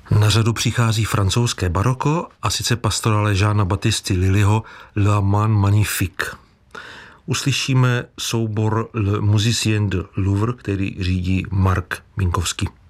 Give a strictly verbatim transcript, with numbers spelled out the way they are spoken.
Na řadu přichází francouzské baroko, a sice pastorale Jeana Baptisty Lillyho Le Man Magnifique. Uslyšíme soubor Le Musicien de Louvre, který řídí Mark Minkovský.